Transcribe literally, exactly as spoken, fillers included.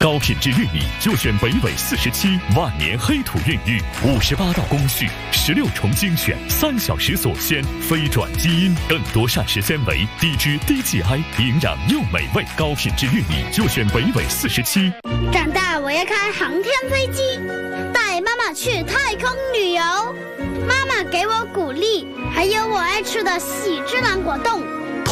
高品质玉米就选北纬四十七，万年黑土孕育，五十八道工序，十六重精选，三小时锁鲜，非转基因，更多膳食纤维，低脂低 G I， 营养又美味。高品质玉米就选北纬四十七。 长大我要开航天飞机，带妈妈去太空旅游。妈妈给我鼓励，还有我爱吃的喜之郎果冻。